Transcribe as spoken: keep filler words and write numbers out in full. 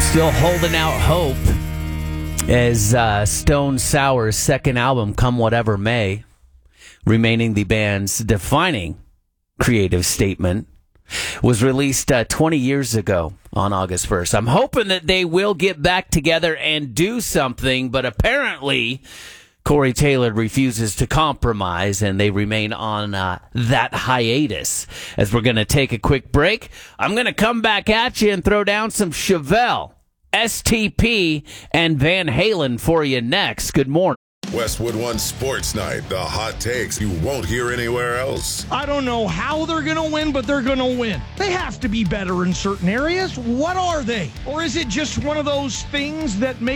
Still holding out hope as uh, Stone Sour's second album, Come Whatever May, remaining the band's defining creative statement, was released uh, twenty years ago on August first. I'm hoping that they will get back together and do something, but apparently Corey Taylor refuses to compromise, and they remain on uh, that hiatus. As we're going to take a quick break, I'm going to come back at you and throw down some Chevelle, S T P, and Van Halen for you next. Good morning. Westwood One Sports Night, the hot takes you won't hear anywhere else. I don't know how they're going to win, but they're going to win. They have to be better in certain areas. What are they? Or is it just one of those things that make